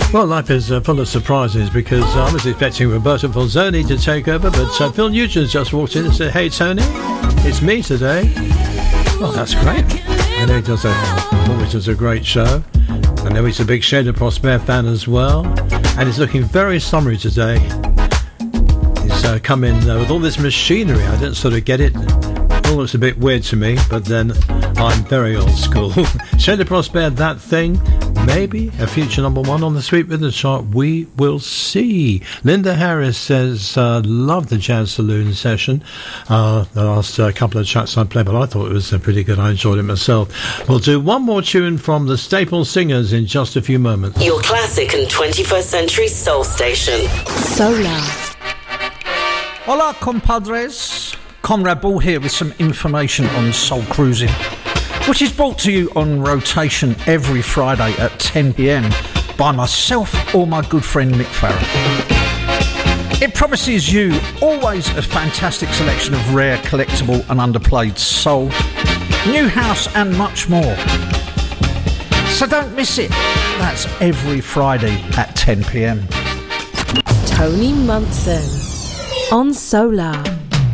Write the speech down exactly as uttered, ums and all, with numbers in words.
Well, life is uh, full of surprises because uh, I was expecting Roberto Falzoni to take over, but uh, Phil Nugent's just walked in and said, "Hey, Tony, it's me today." Well, that's great. I know he does a, always does a great show. I know he's a big Shade Prosper fan as well, and he's looking very summery today. He's uh, come in uh, with all this machinery. I didn't sort of get it. It all looks a bit weird to me, but then I'm very old school. Shade Prosper, That Thing. Maybe a future number one on the Sweet Rhythm chart. We will see. Linda Harris says, uh, love the Jazz Saloon session. Uh, the last uh, couple of tracks I played, but I thought it was uh, pretty good. I enjoyed it myself. We'll do one more tune from the Staple Singers in just a few moments. Your classic and twenty-first century soul station. Solar. Hola, compadres. Conrad Ball here with some information on soul cruising, which is brought to you on rotation every Friday at ten p.m. by myself or my good friend Mick Farrell. It promises you always a fantastic selection of rare, collectible and underplayed soul, new house and much more. So don't miss it. That's every Friday at ten p.m. Tony Munson on Solar.